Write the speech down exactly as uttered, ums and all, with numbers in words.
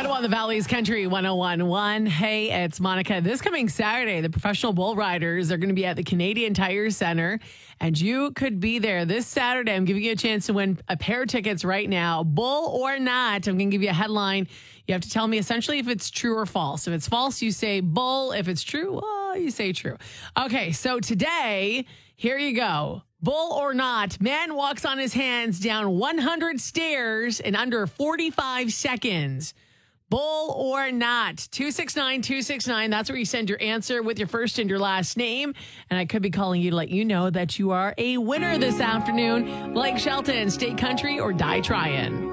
Ottawa on the Valley's Country one oh one point one. Hey, it's Monica. This coming Saturday, the professional bull riders are going to be at the Canadian Tire Center, and you could be there this Saturday. I'm giving you a chance to win a pair of tickets right now. Bull or not, I'm going to give you a headline. You have to tell me essentially if it's true or false. If it's false, you say bull. If it's true, well, you say true. Okay, so today, here you go. Bull or not, man walks on his hands down one hundred stairs in under forty-five seconds. Bull or not? two six nine two six nine. That's where you send your answer with your first and your last name. And I could be calling you to let you know that you are a winner this afternoon. Blake Shelton, State Country or Die Tryin'.